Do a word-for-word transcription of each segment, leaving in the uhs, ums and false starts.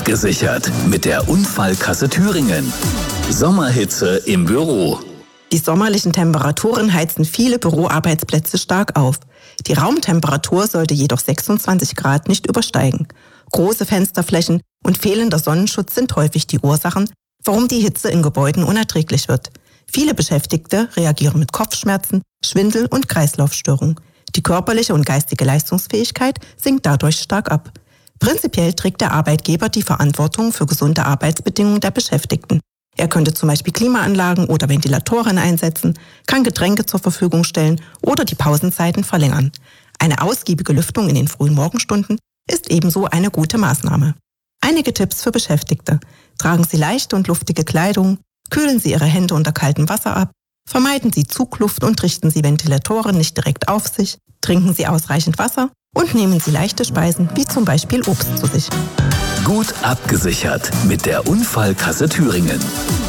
abgesichert mit der Unfallkasse Thüringen. Sommerhitze im Büro. Die sommerlichen Temperaturen heizen viele Büroarbeitsplätze stark auf. Die Raumtemperatur sollte jedoch sechsundzwanzig Grad nicht übersteigen. Große Fensterflächen und fehlender Sonnenschutz sind häufig die Ursachen, warum die Hitze in Gebäuden unerträglich wird. Viele Beschäftigte reagieren mit Kopfschmerzen, Schwindel und Kreislaufstörungen. Die körperliche und geistige Leistungsfähigkeit sinkt dadurch stark ab. Prinzipiell trägt der Arbeitgeber die Verantwortung für gesunde Arbeitsbedingungen der Beschäftigten. Er könnte zum Beispiel Klimaanlagen oder Ventilatoren einsetzen, kann Getränke zur Verfügung stellen oder die Pausenzeiten verlängern. Eine ausgiebige Lüftung in den frühen Morgenstunden ist ebenso eine gute Maßnahme. Einige Tipps für Beschäftigte. Tragen Sie leichte und luftige Kleidung, kühlen Sie Ihre Hände unter kaltem Wasser ab, vermeiden Sie Zugluft und richten Sie Ventilatoren nicht direkt auf sich, trinken Sie ausreichend Wasser und nehmen Sie leichte Speisen wie zum Beispiel Obst zu sich. Gut abgesichert mit der Unfallkasse Thüringen.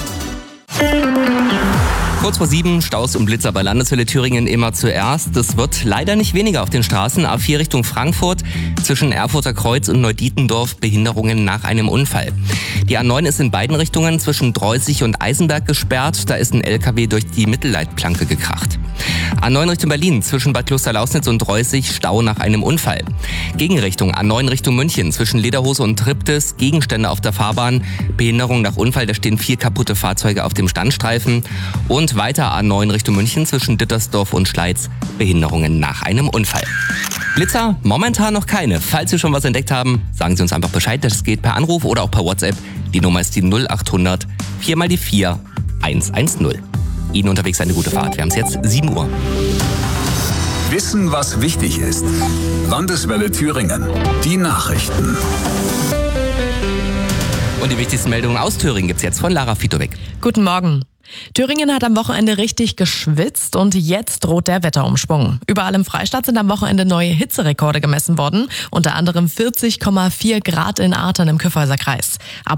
Kurz vor sieben, Staus und Blitzer bei Landeswelle Thüringen immer zuerst. Es wird leider nicht weniger auf den Straßen. A vier Richtung Frankfurt, zwischen Erfurter Kreuz und Neudietendorf Behinderungen nach einem Unfall. Die A neun ist in beiden Richtungen zwischen Dreußig und Eisenberg gesperrt. Da ist ein L K W durch die Mittelleitplanke gekracht. A neun Richtung Berlin, zwischen Bad Klosterlausnitz und Dreußig, Stau nach einem Unfall. Gegenrichtung A neun Richtung München, zwischen Lederhose und Triptis, Gegenstände auf der Fahrbahn, Behinderung nach Unfall, da stehen vier kaputte Fahrzeuge auf dem Standstreifen. Und weiter A neun Richtung München, zwischen Dittersdorf und Schleiz, Behinderungen nach einem Unfall. Blitzer, momentan noch keine. Falls Sie schon was entdeckt haben, sagen Sie uns einfach Bescheid. Das geht per Anruf oder auch per WhatsApp. Die Nummer ist die null acht hundert vier mal die vier eins eins null. Ihnen unterwegs eine gute Fahrt. Wir haben es jetzt sieben Uhr. Wissen, was wichtig ist. Landeswelle Thüringen. Die Nachrichten. Und die wichtigsten Meldungen aus Thüringen gibt's jetzt von Lara Fitowek. Guten Morgen. Thüringen hat am Wochenende richtig geschwitzt und jetzt droht der Wetterumschwung. Überall im Freistaat sind am Wochenende neue Hitzerekorde gemessen worden, unter anderem vierzig Komma vier Grad in Artern im Kyffhäuser Kreis.